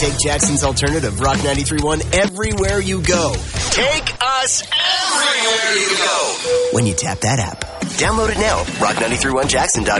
Take Jackson's alternative, Rock 93.1, everywhere you go. Take us everywhere you go when you tap that app. Download it now, rock931jackson.com.